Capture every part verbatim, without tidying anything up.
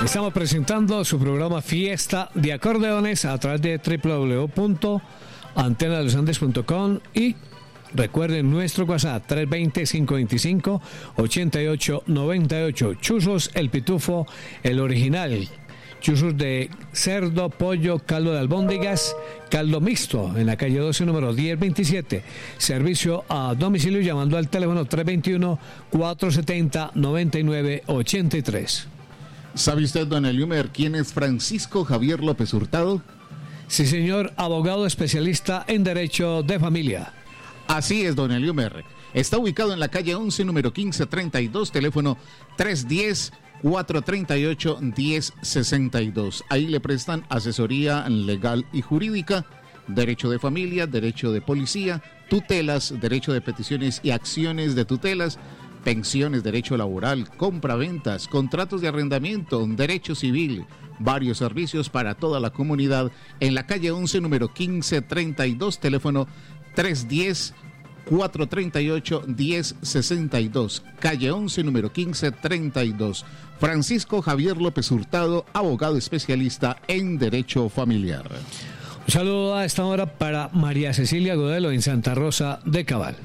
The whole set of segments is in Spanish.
Estamos presentando su programa Fiesta de Acordeones a través de doble u doble u doble u punto antena de los andes punto com y recuerden nuestro WhatsApp tres dos cero, cinco dos cinco, ocho ocho nueve ocho. Chuzos El Pitufo, el original. Chuzos de cerdo, pollo, caldo de albóndigas, caldo mixto en la calle doce, número diez veintisiete. Servicio a domicilio llamando al teléfono tres dos uno, cuatro siete cero, nueve nueve ocho tres. ¿Sabe usted, don Eliumer, quién es Francisco Javier López Hurtado? Sí, señor, abogado especialista en Derecho de Familia. Así es, don Eliumer. Está ubicado en la calle once, número quince treinta y dos, teléfono tres uno cero, cuatro tres ocho, uno cero seis dos. Ahí le prestan asesoría legal y jurídica, derecho de familia, derecho de policía, tutelas, derecho de peticiones y acciones de tutelas, pensiones, derecho laboral, compraventas, contratos de arrendamiento, derecho civil, varios servicios para toda la comunidad en la calle once, número quince treinta y dos, teléfono tres uno cero, cuatro tres ocho, uno cero seis dos, calle once, número quince treinta y dos. Francisco Javier López Hurtado, abogado especialista en Derecho Familiar. Un saludo a esta hora para María Cecilia Godelo en Santa Rosa de Cabal.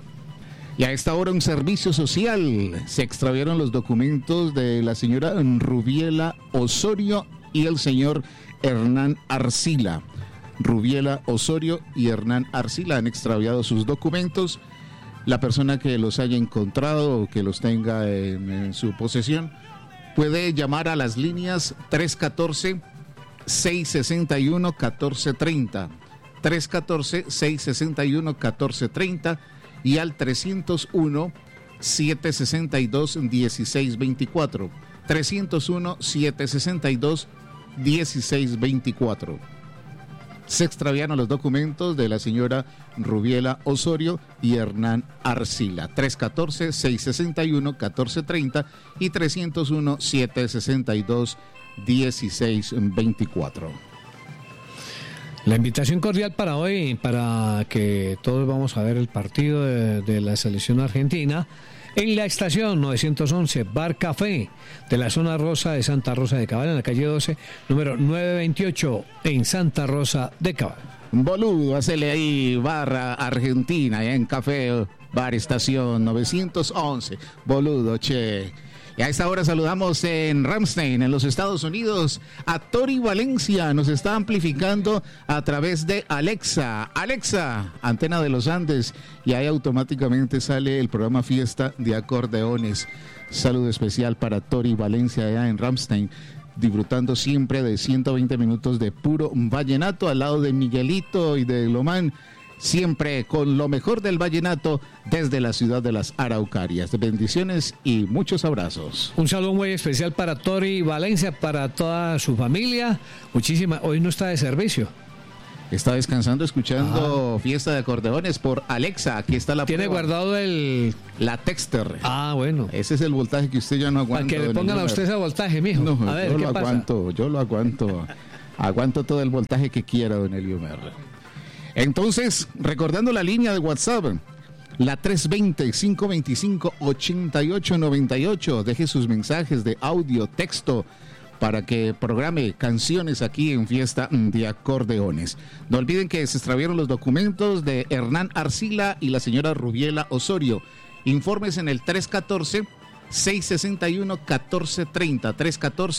Y a esta hora un servicio social. Se extraviaron los documentos de la señora Rubiela Osorio y el señor Hernán Arcila. Rubiela Osorio y Hernán Arcila han extraviado sus documentos. La persona que los haya encontrado o que los tenga en, en su posesión puede llamar a las líneas tres uno cuatro, seis seis uno, uno cuatro tres cero, tres uno cuatro, seis seis uno, uno cuatro tres cero y al tres cero uno, siete seis dos, uno seis dos cuatro, tres cero uno, siete seis dos, uno seis dos cuatro. Se extraviaron los documentos de la señora Rubiela Osorio y Hernán Arcila. tres uno cuatro, seis seis uno, uno cuatro tres cero y tres cero uno, siete seis dos, uno seis dos cuatro. La invitación cordial para hoy, para que todos vamos a ver el partido de, de la selección argentina en la estación novecientos once Bar Café de la zona rosa de Santa Rosa de Cabal, en la calle doce, número nueve veintiocho, en Santa Rosa de Cabal. Boludo, hacele ahí barra Argentina, en Café Bar Estación novecientos once. Boludo, che. Y a esta hora saludamos en Ramstein, en los Estados Unidos, a Tori Valencia. Nos está amplificando a través de Alexa. Alexa, antena de los Andes. Y ahí automáticamente sale el programa Fiesta de Acordeones. Saludo especial para Tori Valencia allá en Ramstein, disfrutando siempre de ciento veinte minutos de puro vallenato al lado de Miguelito y de Lomán. Siempre con lo mejor del vallenato desde la ciudad de las Araucarias. Bendiciones y muchos abrazos. Un saludo muy especial para Tori Valencia, para toda su familia. Muchísimas. Hoy no está de servicio. Está descansando escuchando ah. Fiesta de Acordeones por Alexa. Aquí está la Tiene prueba. guardado el... La Texter. Ah, bueno. Ese es el voltaje que usted ya no aguanta. Para que le pongan a usted ese voltaje, mijo. No, a ver, yo ¿qué lo pasa? aguanto, yo lo aguanto. Aguanto todo el voltaje que quiera, don Eliumer. Entonces, recordando la línea de WhatsApp, la tres dos cero, cinco dos cinco, ocho ocho nueve ocho. Deje sus mensajes de audio, texto, para que programe canciones aquí en Fiesta de Acordeones. No olviden que se extraviaron los documentos de Hernán Arcila y la señora Rubiela Osorio. Informes en el tres uno cuatro, seis seis uno, uno cuatro tres cero, tres uno cuatro,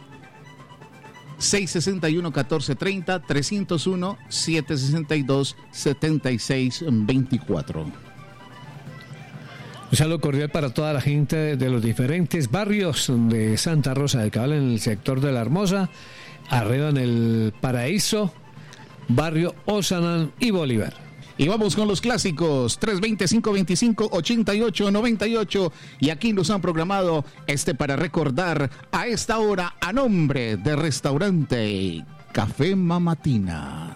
seis seis uno, uno cuatro tres cero, tres cero uno, siete seis dos, siete seis dos cuatro. Un saludo cordial para toda la gente de los diferentes barrios de Santa Rosa de Cabal, en el sector de La Hermosa, arriba en el Paraíso, barrio Osanán y Bolívar. Y vamos con los clásicos, tres dos cero, cinco dos cinco, ocho ocho nueve ocho. Y aquí nos han programado este para recordar a esta hora a nombre de Restaurante Café Mamatina.